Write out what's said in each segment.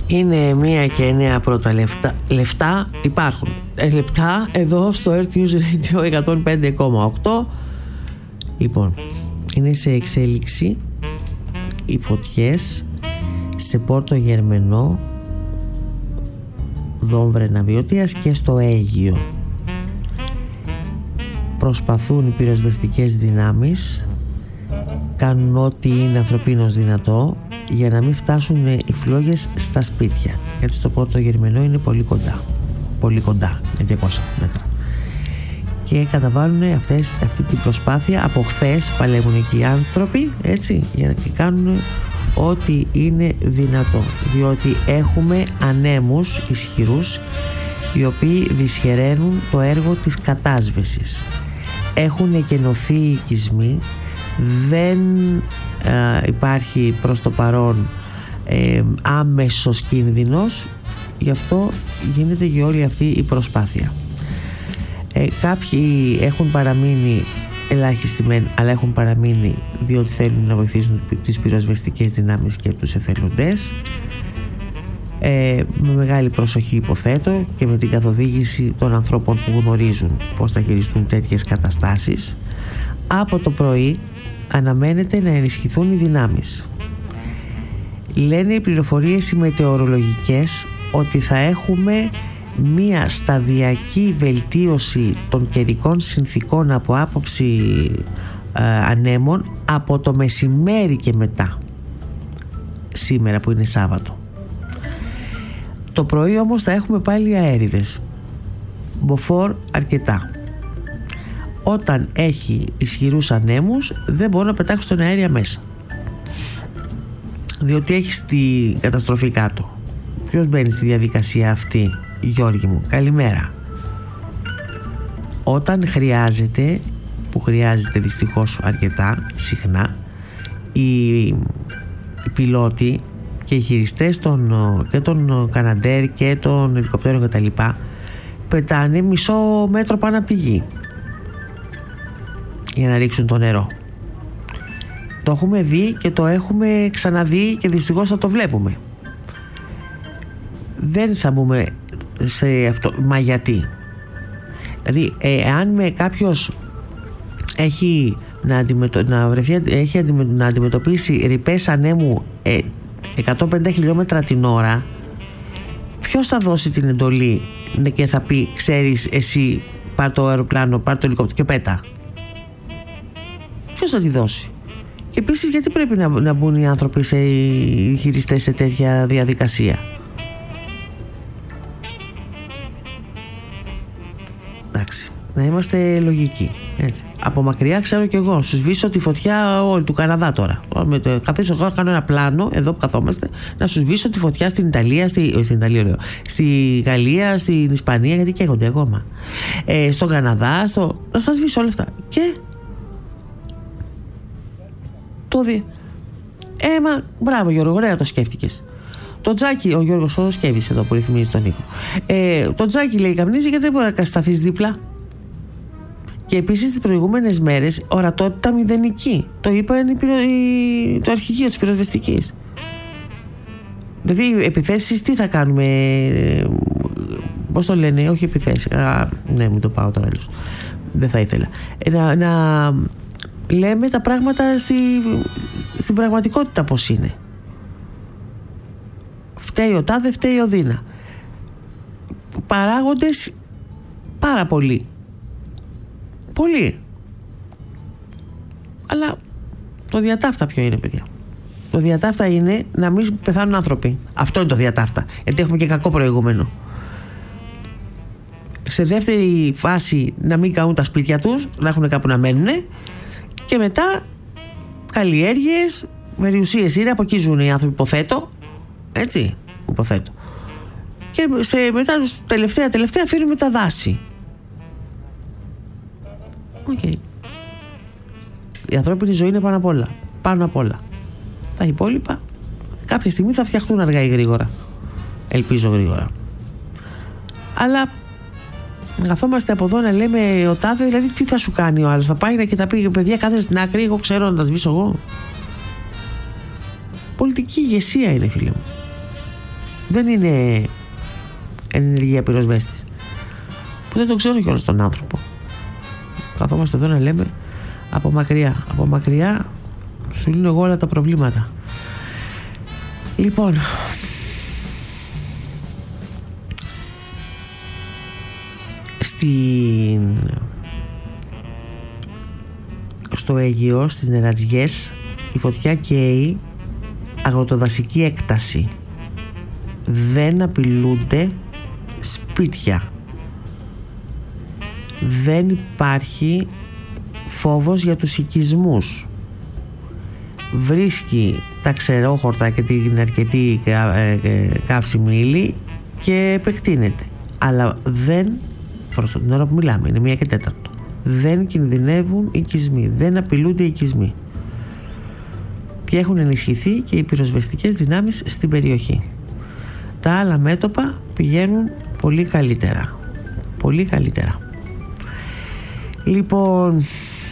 Είναι 1:09 πρώτα λεφτά υπάρχουν. Λεπτά εδώ στο Earth News Radio 105,8. Λοιπόν, είναι σε εξέλιξη οι φωτιές σε Πόρτο Γερμενό, Δόμβρενα Βιωτίας και στο Αίγυο. Προσπαθούν οι πυροσβεστικές δυνάμεις, κάνουν ό,τι είναι ανθρωπίνως δυνατό για να μην φτάσουν οι φλόγες στα σπίτια, γιατί στο Πόρτο Γερμενό είναι πολύ κοντά, είναι 200 μέτρα, και καταβάλουν αυτή την προσπάθεια. Από χθες παλεύουν εκεί οι άνθρωποι, έτσι, για να κάνουν ό,τι είναι δυνατό, διότι έχουμε ανέμους ισχυρούς οι οποίοι δυσχεραίνουν το έργο της κατάσβεσης. Έχουν εκενωθεί οι οικισμοί, δεν υπάρχει προς το παρόν άμεσος κίνδυνος, γι' αυτό γίνεται και όλη αυτή η προσπάθεια. Κάποιοι έχουν παραμείνει, ελάχιστοι μεν, αλλά έχουν παραμείνει διότι θέλουν να βοηθήσουν τις πυροσβεστικές δυνάμεις και τους εθελοντές, με μεγάλη προσοχή υποθέτω, και με την καθοδήγηση των ανθρώπων που γνωρίζουν πώς θα χειριστούν τέτοιες καταστάσεις. Από το πρωί αναμένεται να ενισχυθούν οι δυνάμεις. Λένε οι πληροφορίες οι μετεωρολογικές ότι θα έχουμε μία σταδιακή βελτίωση των καιρικών συνθήκων από άποψη ανέμων από το μεσημέρι και μετά, σήμερα που είναι Σάββατο. Το πρωί όμως θα έχουμε πάλι αέριδες, μποφόρ αρκετά. Όταν έχει ισχυρούς ανέμους δεν μπορώ να πετάξω τον αέρια μέσα, διότι έχει τη καταστροφή κάτω. Ποιος μπαίνει στη διαδικασία αυτή, Γιώργη μου? Καλημέρα. Όταν χρειάζεται, που χρειάζεται δυστυχώς αρκετά συχνά, οι πιλότοι και οι χειριστές και των Καναντέρ και των ελικοπτέρων κτλ. Πετάνε μισό μέτρο πάνω από τη γη για να ρίξουν το νερό. Το έχουμε δει και το έχουμε ξαναδεί και δυστυχώς θα το βλέπουμε. Δεν θα μπούμε σε αυτό, μα γιατί? Δηλαδή, εάν κάποιος έχει να αντιμετωπίσει ρηπές ανέμου 150 χιλιόμετρα την ώρα, ποιος θα δώσει την εντολή και θα πει, ξέρεις, εσύ πάρ' το αεροπλάνο, πάρ' το ελικόπτερο και πέτα? Ποιος θα τη δώσει? Και επίσης, γιατί πρέπει να μπουν οι άνθρωποι, οι χειριστές, σε τέτοια διαδικασία? Εντάξει, να είμαστε λογικοί, έτσι. Από μακριά ξέρω κι εγώ, σου σβήσω τη φωτιά όλη του Καναδά τώρα. Καθίσω εγώ, κάνω ένα πλάνο εδώ που καθόμαστε, να σου σβήσω τη φωτιά στην Ιταλία, στη Γαλλία, στην Ισπανία, γιατί καίγονται ακόμα. Στον Καναδά, να σας σβήσω όλα αυτά. Και το δει. Μα μπράβο Γιώργο, ωραία το σκέφτηκες. Το Τζάκι, ο Γιώργος ο Σκεύης εδώ που ρυθμίζει τον ήχο. Το Τζάκι, λέει, καπνίζει γιατί δεν μπορεί να σταθείς δίπλα. Και επίσης τις προηγούμενες μέρες ορατότητα μηδενική. Το είπα το αρχηγείο της πυροσβεστικής. Δηλαδή επιθέσεις τι θα κάνουμε? Πώς το λένε? Όχι επιθέσεις. Ναι, μην το πάω τώρα αλλιώς. Δεν θα ήθελα. Να λέμε τα πράγματα στην πραγματικότητα πώς είναι. Φταίει ο τάδε, φταίει ο δίνα. Παράγοντες πάρα πολλοί. Αλλά το διατάφτα ποιο είναι, παιδιά? Το διατάφτα είναι να μην πεθάνουν άνθρωποι. Αυτό είναι το διατάφτα, γιατί έχουμε και κακό προηγούμενο. Σε δεύτερη φάση να μην καούν τα σπίτια τους, να έχουν κάπου να μένουν, και μετά καλλιέργειες, περιουσίες είναι, από εκεί ζουν οι άνθρωποι, υποθέτω. Έτσι, υποθέτω. Και μετά τελευταία αφήνουμε τα δάση. Okay. Η ανθρώπινη ζωή είναι πάνω απ' όλα. Πάνω απ' όλα. Τα υπόλοιπα κάποια στιγμή θα φτιαχτούν αργά ή γρήγορα. Ελπίζω γρήγορα. Αλλά καθόμαστε από εδώ να λέμε ο τάδε, δηλαδή τι θα σου κάνει ο άλλος? Θα πάει και θα πει, παιδιά, κάθεστε στην άκρη, εγώ ξέρω να τα σβήσω εγώ. Πολιτική ηγεσία είναι, φίλε μου. Δεν είναι ενεργεία πυροσβέστης. Που δεν τον ξέρω κιόλας τον άνθρωπο. Καθόμαστε εδώ να λέμε από μακριά. Από μακριά σου λύνω εγώ όλα τα προβλήματα. Λοιπόν, στο Αίγυο, στις νερατζιές, η φωτιά καίει αγροτοδασική έκταση. Δεν απειλούνται σπίτια. Δεν υπάρχει φόβος για τους οικισμούς. Βρίσκει τα ξερόχορτα και την αρκετή καύσιμη ύλη και επεκτείνεται. Αλλά δεν, προς την ώρα που μιλάμε, είναι 1:04, δεν κινδυνεύουν οικισμοί, δεν απειλούνται οικισμοί. Και έχουν ενισχυθεί και οι πυροσβεστικές δυνάμεις στην περιοχή. Τα άλλα μέτωπα πηγαίνουν πολύ καλύτερα. Πολύ καλύτερα. Λοιπόν,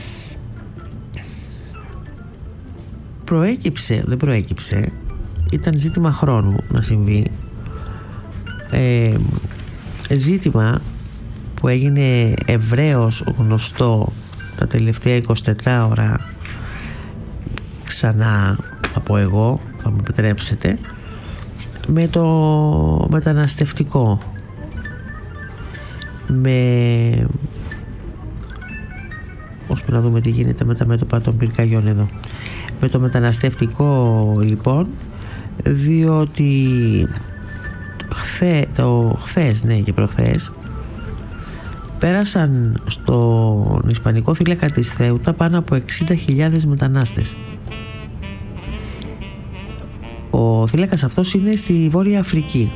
δεν προέκυψε, ήταν ζήτημα χρόνου να συμβεί. Ζήτημα που έγινε ευρέως γνωστό τα τελευταία 24 ώρα, ξανά θα πω εγώ, θα μου επιτρέψετε, με το μεταναστευτικό, ώσπου να δούμε τι γίνεται με τα μέτωπα των πυρκαγιών εδώ. Με το μεταναστευτικό λοιπόν, διότι χθες και προχθές πέρασαν στον Ισπανικό θύλακα της Θέουτα πάνω από 60.000 μετανάστες. Ο θύλακας αυτός είναι στη Βόρεια Αφρική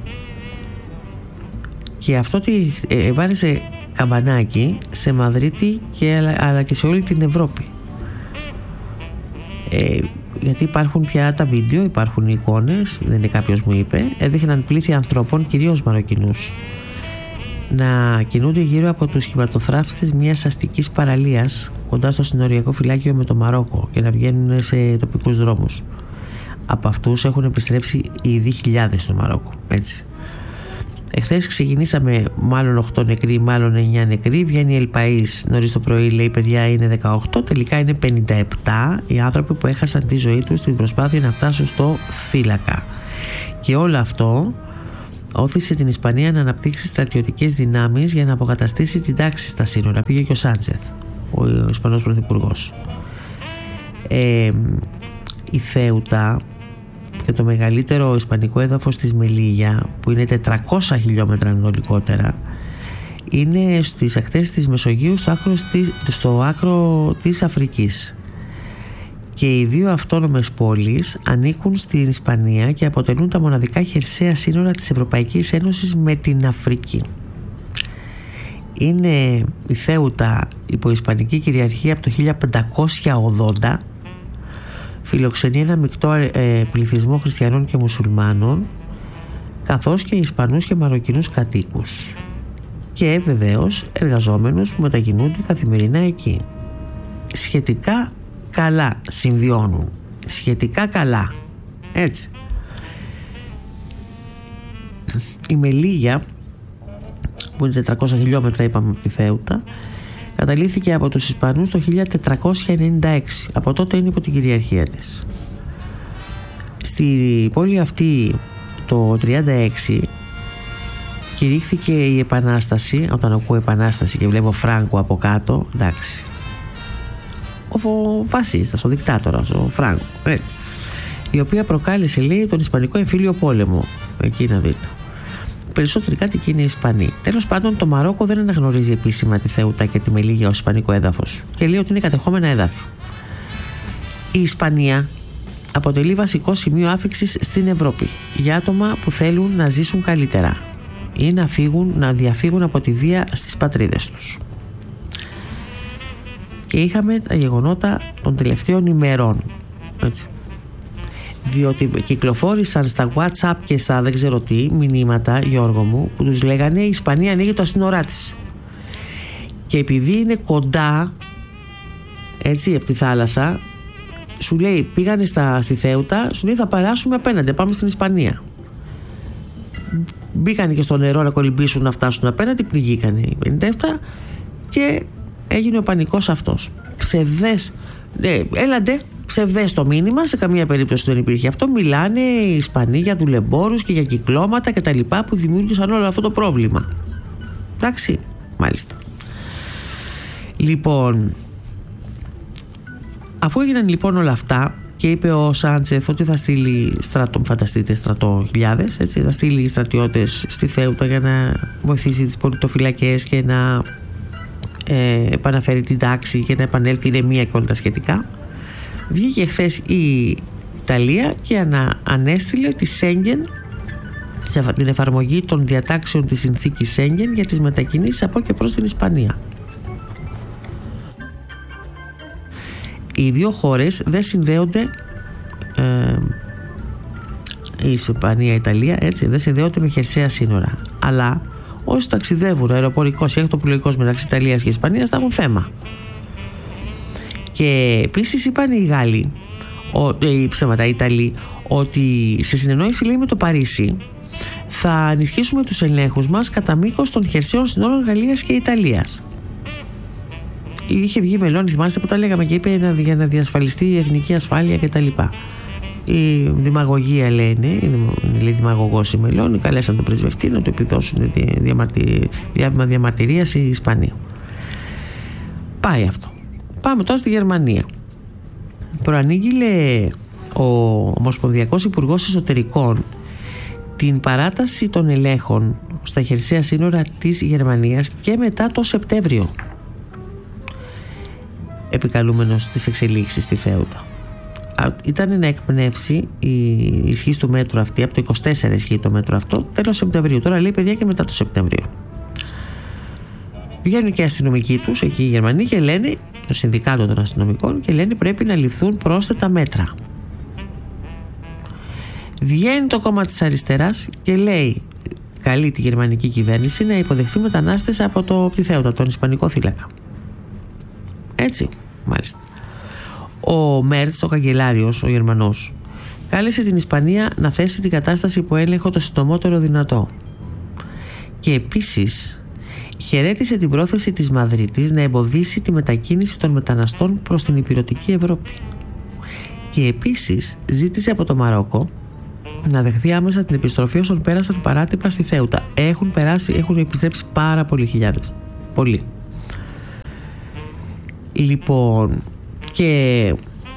και αυτό βάρεσε καμπανάκι σε Μαδρίτη αλλά και σε όλη την Ευρώπη. Γιατί υπάρχουν πια τα βίντεο, υπάρχουν οι εικόνες, δεν είναι κάποιος μου είπε, έδειχναν πλήθη ανθρώπων, κυρίως Μαροκινούς, να κινούνται γύρω από τους σχηματοθράφστες μιας αστικής παραλίας κοντά στο συνοριακό φυλάκιο με το Μαρόκο και να βγαίνουν σε τοπικούς δρόμους. Από αυτούς έχουν επιστρέψει ήδη χιλιάδες στο Μαρόκο, έτσι. Εχθές ξεκινήσαμε μάλλον 8 νεκροί, μάλλον 9 νεκροί. Βγαίνει η Ελπαΐς νωρίς το πρωί, λέει παιδιά είναι 18, τελικά είναι 57 οι άνθρωποι που έχασαν τη ζωή τους στην προσπάθεια να φτάσουν στο θύλακα. Και όλο αυτό όθησε την Ισπανία να αναπτύξει στρατιωτικές δυνάμεις για να αποκαταστήσει την τάξη στα σύνορα. Πήγε και ο Σάντσεθ, ο Ισπανός Πρωθυπουργός. Η Θέουτα και το μεγαλύτερο ισπανικό έδαφος της Μελίγια, που είναι 400 χιλιόμετρα ανατολικότερα, είναι στις ακτές της Μεσογείου στο άκρο της Αφρικής. Και οι δύο αυτόνομες πόλεις ανήκουν στην Ισπανία και αποτελούν τα μοναδικά χερσαία σύνορα της Ευρωπαϊκής Ένωσης με την Αφρική. Είναι η Θέουτα υπό ισπανική κυριαρχία από το 1580. Φιλοξενεί ένα μεικτό πληθυσμό χριστιανών και μουσουλμάνων, καθώς και Ισπανούς και Μαροκινούς κατοίκους και βεβαίως εργαζόμενους που μετακινούνται καθημερινά εκεί. Σχετικά καλά συμβιώνουν, σχετικά καλά, έτσι. Η Μελίγια, που είναι 400 χιλιόμετρα είπαμε από τη Θέουτα, καταλήφθηκε από τους Ισπανούς το 1496. Από τότε είναι υπό την κυριαρχία της. Στη πόλη αυτή το 1936 κηρύχθηκε η Επανάσταση. Όταν ακούω Επανάσταση και βλέπω Φράγκο από κάτω, εντάξει, ο φασίστας, ο δικτάτορας, ο Φράγκο, η οποία προκάλεσε, λέει, τον Ισπανικό εμφύλιο πόλεμο. Εκεί να δείτε. Περισσότεροι κάτοικοι είναι Ισπανοί. Τέλος πάντων, το Μαρόκο δεν αναγνωρίζει επίσημα τη Θέουτα και τη Μελίγια ως ισπανικό έδαφος και λέει ότι είναι κατεχόμενα έδαφη. Η Ισπανία αποτελεί βασικό σημείο άφιξης στην Ευρώπη για άτομα που θέλουν να ζήσουν καλύτερα ή να διαφύγουν από τη βία στις πατρίδες τους. Και είχαμε τα γεγονότα των τελευταίων ημερών, έτσι. Διότι κυκλοφόρησαν στα WhatsApp και στα δεν ξέρω τι μηνύματα, Γιώργο μου, που τους λέγανε η Ισπανία ανοίγει τα σύνορά της. Και επειδή είναι κοντά, έτσι, από τη θάλασσα, σου λέει πήγανε στη Θέουτα, σου λέει θα περάσουμε απέναντι, πάμε στην Ισπανία. μπήκαν και στο νερό να κολυμπήσουν να φτάσουν απέναντι, πνιγήκανε οι 57 και έγινε ο πανικός αυτός. Έλαντε, ψευδές το μήνυμα, σε καμία περίπτωση δεν υπήρχε αυτό. Μιλάνε οι Ισπανοί για δουλεμπόρους και για κυκλώματα και τα λοιπά που δημιούργησαν όλο αυτό το πρόβλημα. Εντάξει, μάλιστα. Λοιπόν, αφού έγιναν λοιπόν όλα αυτά και είπε ο Σάντσεθ ότι θα στείλει στρατοχιλιάδες, έτσι, θα στείλει στρατιώτες στη Θέουτα για να βοηθήσει τις πολιτοφυλακές και να επαναφέρει την τάξη και να επανέλθει η ηρεμία και όλα τα σχετικά, βγήκε χθες η Ιταλία και ανέστειλε τη Σέγγεν, την εφαρμογή των διατάξεων της συνθήκης Σέγγεν για τις μετακινήσεις από και προς την Ισπανία. Οι δύο χώρες δεν συνδέονται, η Ισπανία, η Ιταλία, έτσι, δεν συνδέονται με χερσαία σύνορα, αλλά όσοι ταξιδεύουν αεροπορικός ή ακτοπλοϊκός μεταξύ Ιταλίας και Ισπανίας θα έχουν θέμα. Και επίσης είπαν οι Γάλλοι, οι Ιταλοί, ότι σε συνεννόηση, λέει, με το Παρίσι θα ενισχύσουμε τους ελέγχους μας κατά μήκος των χερσαίων συνόρων Γαλλίας και Ιταλίας. Είχε βγει Μελώνη, θυμάστε που τα λέγαμε, και είπε για να διασφαλιστεί η εθνική ασφάλεια κτλ. Η δημαγωγία, λένε, λέει δημαγωγός η Μελώνη, καλέσαν τον πρεσβευτή να του επιδώσουν διάβημα διαμαρτυρίας η Ισπανία. Πάει αυτό. Πάμε τώρα στη Γερμανία. Προανήγγειλε ο Ομοσπονδιακός Υπουργός Εσωτερικών την παράταση των ελέγχων στα χερσαία σύνορα της Γερμανίας και μετά το Σεπτέμβριο, επικαλούμενος τις εξελίξεις στη Θέουτα. Ήταν να εκπνεύσει η ισχύ του μέτρου αυτή, από το 24 ισχύει το μέτρο αυτό, τέλος Σεπτεμβρίου. Τώρα λέει, παιδιά, και μετά το Σεπτέμβριο. Βγαίνουν και οι αστυνομικοί τους εκεί οι Γερμανοί και λένε, το Συνδικάτο των Αστυνομικών, και λένε πρέπει να ληφθούν πρόσθετα μέτρα. Βγαίνει το κόμμα της αριστεράς και λέει, καλεί τη γερμανική κυβέρνηση να υποδεχθεί μετανάστες από τη Θέουτα, τον Ισπανικό θύλακα. Έτσι, μάλιστα. Ο Μέρτς, ο καγκελάριος, ο Γερμανός, κάλεσε την Ισπανία να θέσει την κατάσταση υπό έλεγχο το συντομότερο δυνατό. Και επίσης χαιρέτησε την πρόθεση της Μαδρίτης να εμποδίσει τη μετακίνηση των μεταναστών προς την ηπειρωτική Ευρώπη. Και επίσης ζήτησε από το Μαρόκο να δεχθεί άμεσα την επιστροφή όσων πέρασαν παράτυπα στη Θέουτα. Έχουν επιστρέψει πάρα πολλοί χιλιάδες. Πολλοί. Λοιπόν, και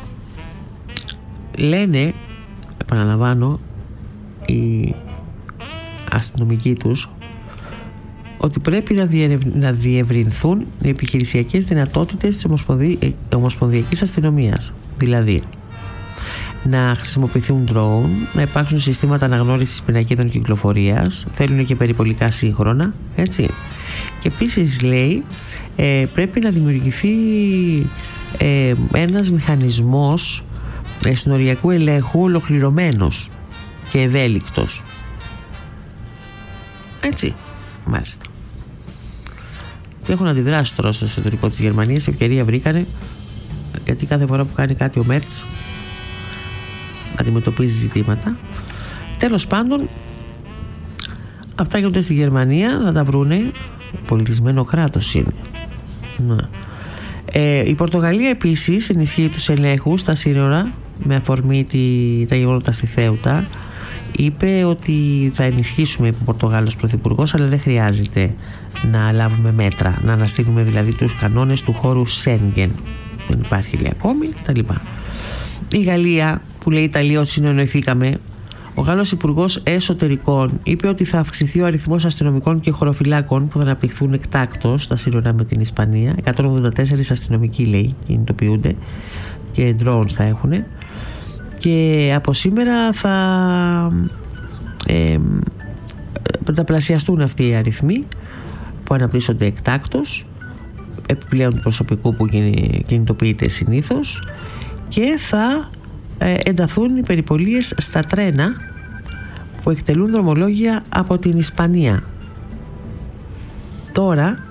λένε, επαναλαμβάνω, οι αστυνομικοί τους, ότι πρέπει να διευρυνθούν οι επιχειρησιακές δυνατότητες της Ομοσπονδιακής Αστυνομίας. Δηλαδή, να χρησιμοποιηθούν drone, να υπάρξουν συστήματα αναγνώρισης πινακίδων κυκλοφορίας, θέλουν και περιπολικά σύγχρονα, έτσι. Και επίσης, λέει, πρέπει να δημιουργηθεί ένας μηχανισμός συνοριακού ελέγχου ολοκληρωμένος και ευέλικτος. Έτσι, μάλιστα. Και έχουν αντιδράσει τώρα στο εσωτερικό της Γερμανίας, ευκαιρία βρήκανε, γιατί κάθε φορά που κάνει κάτι ο Μέρτς αντιμετωπίζει ζητήματα. Τέλος πάντων, αυτά γίνονται στη Γερμανία, θα τα βρούνε, πολιτισμένο κράτος είναι. Να. Η Πορτογαλία επίσης ενισχύει τους ελέγχους στα σύνορα με αφορμή τα γεγονότα στη Θέουτα. Είπε ότι θα ενισχύσουμε, είπε ο Πορτογάλος πρωθυπουργός, αλλά δεν χρειάζεται να λάβουμε μέτρα, να αναστείλουμε δηλαδή τους κανόνες του χώρου Σέγγεν. Δεν υπάρχει, λέει, ακόμη κτλ. Η Γαλλία, που λέει Ιταλία ότι συνεννοηθήκαμε, ο Γάλλος Υπουργός Εσωτερικών είπε ότι θα αυξηθεί ο αριθμός αστυνομικών και χωροφυλάκων που θα αναπτυχθούν εκτάκτως στα σύνορα με την Ισπανία. 184 αστυνομικοί, λέει, κινητοποιούνται και drones θα έχουν. Και από σήμερα θα πενταπλασιαστούν αυτοί οι αριθμοί που αναπτύσσονται εκτάκτως, επιπλέον του προσωπικού που κινητοποιείται συνήθως, και θα ενταθούν οι περιπολίες στα τρένα που εκτελούν δρομολόγια από την Ισπανία. Τώρα,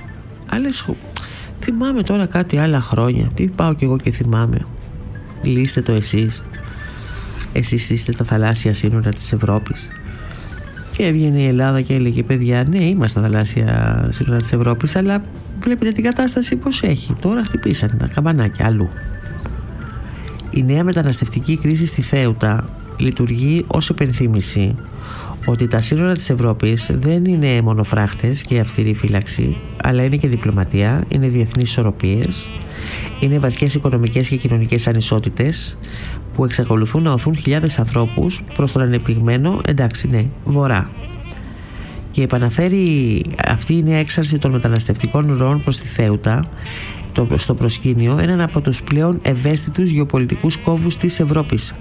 θυμάμαι τώρα κάτι άλλα χρόνια, τι πάω κι εγώ και θυμάμαι. Λύστε το εσείς. Εσείς είστε τα θαλάσσια σύνορα της Ευρώπης. Και έβγαινε η Ελλάδα και έλεγε: παιδιά, ναι, είμαστε θαλάσσια σύνορα της Ευρώπης, αλλά βλέπετε την κατάσταση πως έχει. Τώρα χτυπήσαν τα καμπανάκια αλλού. Η νέα μεταναστευτική κρίση στη Θέουτα λειτουργεί ως υπενθύμηση ότι τα σύνορα της Ευρώπης δεν είναι μόνο φράχτες και αυστηρή φύλαξη, αλλά είναι και διπλωματία, είναι διεθνείς ισορροπίες, είναι βαθιές οικονομικές και κοινωνικές ανισότητες που εξακολουθούν να οθούν χιλιάδες ανθρώπους προς τον ανεπτυγμένο, εντάξει ναι, βορρά. Και επαναφέρει αυτή η νέα έξαρση των μεταναστευτικών ροών προς τη Θέουτα στο προσκήνιο έναν από τους πλέον ευαίσθητους γεωπολιτικούς κόμβους της Ευρώπης.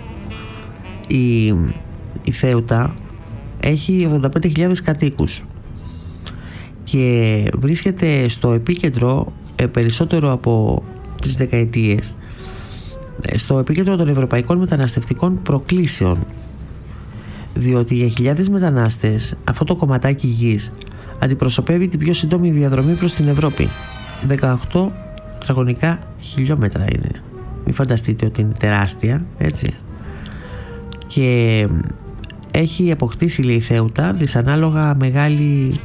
Η Θέουτα έχει 85.000 κατοίκους και βρίσκεται στο επίκεντρο περισσότερο από τις δεκαετίες, στο επίκεντρο των ευρωπαϊκών μεταναστευτικών προκλήσεων, διότι για χιλιάδες μετανάστες αυτό το κομματάκι γης αντιπροσωπεύει την πιο σύντομη διαδρομή προς την Ευρώπη. 18 τετραγωνικά χιλιόμετρα είναι. Μην φανταστείτε ότι είναι τεράστια, έτσι. Και έχει αποκτήσει, λέει, η Θέουτα δυσανάλογα μεγάλη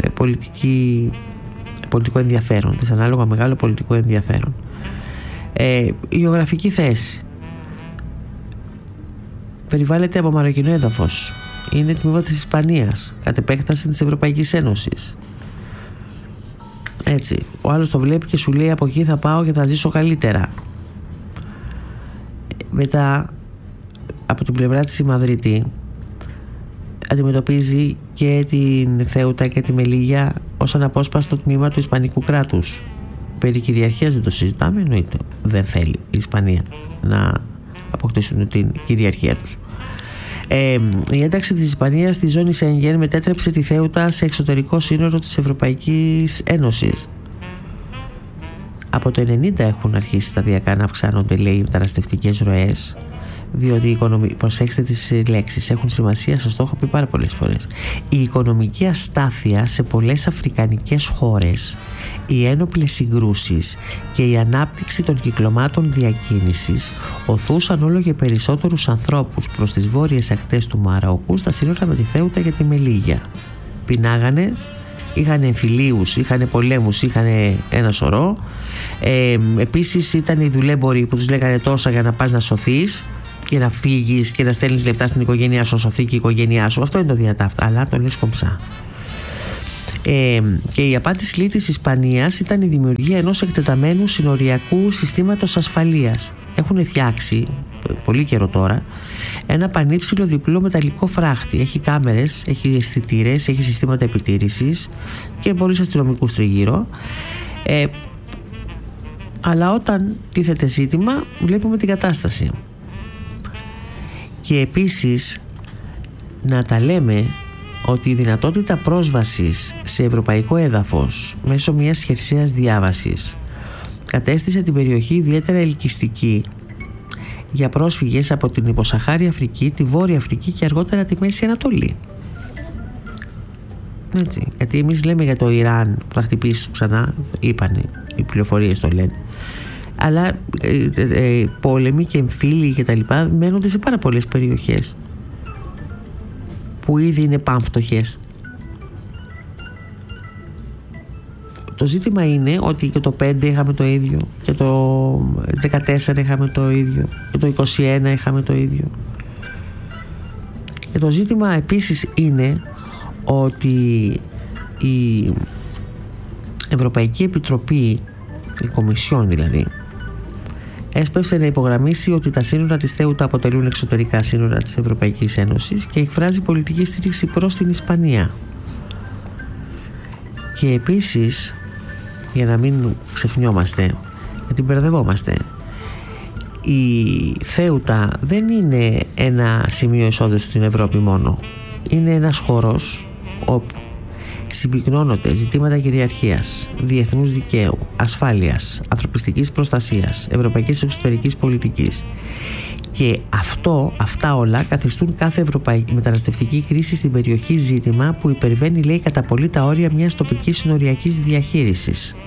πολιτικό ενδιαφέρον. Δυσανάλογα μεγάλο πολιτικό ενδιαφέρον. Η γεωγραφική θέση περιβάλλεται από μαροκινό έδαφος. Είναι τμήμα της Ισπανίας, κατ' επέκταση της Ευρωπαϊκής Ένωσης. Έτσι, ο άλλος το βλέπει και σου λέει: από εκεί θα πάω και θα ζήσω καλύτερα. Μετά, από την πλευρά της η Μαδρίτη αντιμετωπίζει και την Θέουτα και τη Μελίγια ως αναπόσπαστο τμήμα του Ισπανικού κράτους. Περί κυριαρχίας δεν το συζητάμε, εννοείται. Δεν θέλει η Ισπανία να αποκτήσουν την κυριαρχία τους. Η ένταξη της Ισπανίας στη ζώνη Σέγγεν μετέτρεψε τη Θέουτα σε εξωτερικό σύνορο της Ευρωπαϊκής Ένωσης. Από το 90 έχουν αρχίσει σταδιακά να αυξάνονται, λέει, οι μεταναστευτικές ροές, διότι προσέξτε τις λέξεις, έχουν σημασία, σας το έχω πει πάρα πολλές φορές. Η οικονομική αστάθεια σε πολλές αφρικανικές χώρες, οι ένοπλες συγκρούσεις και η ανάπτυξη των κυκλωμάτων διακίνησης οθούσαν όλο και περισσότερους ανθρώπους προς τις βόρειες ακτές του Μαρόκου στα σύνορα με τη Θέουτα και τη Μελίγια. Πεινάγανε, είχαν εμφυλίους, είχαν πολέμους, είχαν ένα σωρό. Επίσης ήταν οι δουλέμποροι που τους λέγανε τόσα για να πας να σωθείς και να φύγεις και να στέλνεις λεφτά στην οικογένειά σου, σωθεί και η οικογένειά σου. Αυτό είναι το διατάφτα, αλλά το λες κομψά. Και η απάντηση της Ισπανίας ήταν η δημιουργία ενός εκτεταμένου συνοριακού συστήματος ασφαλείας. Έχουν φτιάξει πολύ καιρό τώρα ένα πανύψηλο διπλό μεταλλικό φράχτη. Έχει κάμερες, έχει αισθητήρες, έχει συστήματα επιτήρησης και πολλούς αστυνομικούς τριγύρω. Αλλά όταν τίθεται ζήτημα βλέπουμε την κατάσταση. Και επίσης να τα λέμε ότι η δυνατότητα πρόσβασης σε ευρωπαϊκό έδαφος μέσω μιας χερσαίας διάβασης κατέστησε την περιοχή ιδιαίτερα ελκυστική για πρόσφυγες από την υποσαχάρη Αφρική, τη Βόρεια Αφρική και αργότερα τη Μέση Ανατολή. Έτσι, γιατί εμείς λέμε για το Ιράν που θα χτυπήσει ξανά, είπανε, οι πληροφορίες το λένε, αλλά πόλεμοι και εμφύλοι και τα λοιπά μένονται σε πάρα πολλές περιοχές που ήδη είναι πανφτωχές. Το ζήτημα είναι ότι και το 5 είχαμε το ίδιο και το 14 είχαμε το ίδιο και το 21 είχαμε το ίδιο. Και το ζήτημα επίσης είναι ότι η Ευρωπαϊκή Επιτροπή, η Κομισιόν δηλαδή, έσπευσε να υπογραμμίσει ότι τα σύνορα της Θέουτα αποτελούν εξωτερικά σύνορα της Ευρωπαϊκής Ένωσης και εκφράζει πολιτική στήριξη προς την Ισπανία. Και επίσης, για να μην ξεχνιόμαστε, γιατί μπερδευόμαστε, η Θέουτα δεν είναι ένα σημείο εισόδου στην Ευρώπη μόνο. Είναι ένας χώρος όπου συμπυκνώνονται ζητήματα κυριαρχίας, διεθνούς δικαίου, ασφάλειας, ανθρωπιστικής προστασίας, ευρωπαϊκής εξωτερικής πολιτικής. Και αυτά όλα καθιστούν κάθε ευρωπαϊκή μεταναστευτική κρίση στην περιοχή ζήτημα που υπερβαίνει, λέει, κατά πολύ τα όρια μιας τοπικής συνοριακής διαχείρισης.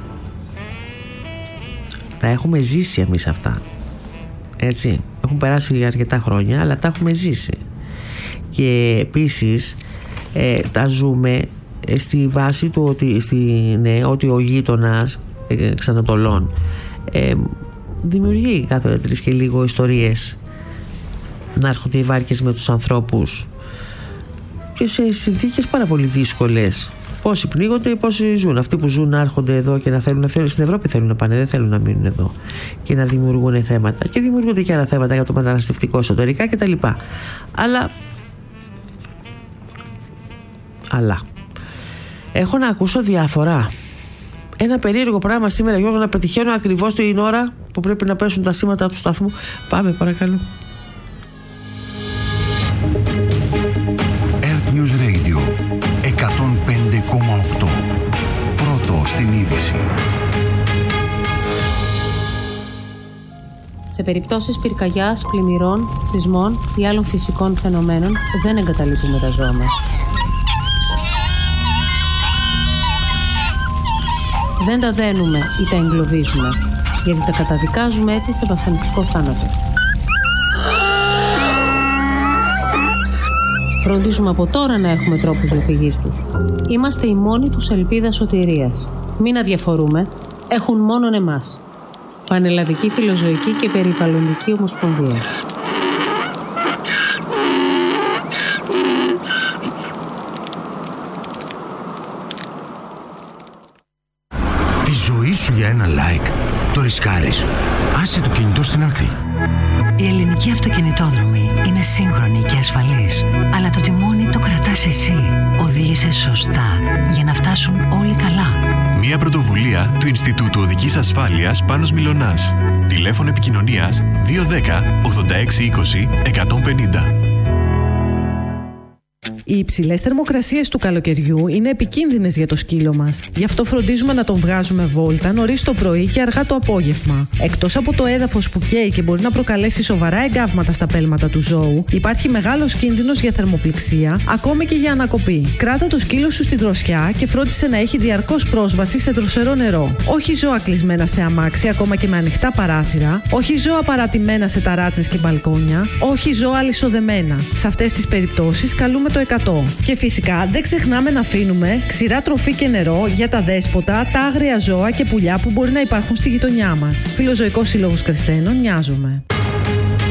Τα έχουμε ζήσει εμείς αυτά. Έτσι, έχουν περάσει αρκετά χρόνια, αλλά τα έχουμε ζήσει. Και επίσης τα ζούμε στη βάση του ότι ο γείτονας Ξανατολών δημιουργεί κάθε τρεις και λίγο ιστορίες, να έρχονται οι βάρκες με τους ανθρώπους και σε συνθήκες πάρα πολύ δύσκολες. Πόσοι πνίγονται, πόσοι ζουν. Αυτοί που ζουν να έρχονται εδώ και να θέλουν στην Ευρώπη θέλουν να πάνε, δεν θέλουν να μείνουν εδώ και να δημιουργούν θέματα. Και δημιουργούνται και άλλα θέματα για το μεταναστευτικό εσωτερικά κτλ. Αλλά έχω να ακούσω διάφορα. Ένα περίεργο πράγμα σήμερα, Γιώργο, να πετυχαίνω ακριβώς την ώρα που πρέπει να πέσουν τα σήματα του σταθμού. Πάμε παρακαλώ. Earth News Radio 105,8. Πρώτο στην είδηση. Σε περιπτώσεις πυρκαγιάς, πλημμυρών, σεισμών ή άλλων φυσικών φαινομένων δεν εγκαταλείπουμε τα ζώα μας. Δεν τα δένουμε ή τα εγκλωβίζουμε, γιατί τα καταδικάζουμε έτσι σε βασανιστικό θάνατο. Φροντίζουμε από τώρα να έχουμε τρόπους διαφυγής τους. Είμαστε η μόνη τους ελπίδα σωτηρίας. Μην αδιαφορούμε, έχουν μόνον εμάς. Πανελλαδική Φιλοζωική και Περιβαλλοντική Ομοσπονδία. Τη ζωή σου για ένα like το ρισκάρεις. Άσε το κινητό στην άκρη. Η ελληνική αυτοκινητόδρομη είναι σύγχρονη και ασφαλής, αλλά το τιμόνι το κρατάς εσύ. Οδήγησε σωστά για να φτάσουν όλοι καλά. Μια πρωτοβουλία του Ινστιτούτου Οδικής Ασφάλειας Πάνος Μιλωνάς. Τηλέφωνο επικοινωνίας 210 86 20 150. Οι υψηλές θερμοκρασίες του καλοκαιριού είναι επικίνδυνες για το σκύλο μας. Γι' αυτό φροντίζουμε να τον βγάζουμε βόλτα νωρίς το πρωί και αργά το απόγευμα. Εκτός από το έδαφος που καίει και μπορεί να προκαλέσει σοβαρά εγκάβματα στα πέλματα του ζώου, υπάρχει μεγάλος κίνδυνος για θερμοπληξία, ακόμη και για ανακοπή. Κράτα το σκύλο σου στη δροσιά και φρόντισε να έχει διαρκώς πρόσβαση σε δροσερό νερό. Όχι ζώα κλεισμένα σε αμάξι, ακόμα και με ανοιχτά παράθυρα. Όχι ζώα παρατημένα σε ταράτσες και μπαλκόνια. Όχι ζώα αλυσοδεμένα. Σε αυτές τις περιπτώσεις καλούμε το 100. Και φυσικά δεν ξεχνάμε να αφήνουμε ξηρά τροφή και νερό για τα δέσποτα, τα άγρια ζώα και πουλιά που μπορεί να υπάρχουν στη γειτονιά μας. Φιλοζωικός Σύλλογος Κρεσθένων, νοιάζομαι.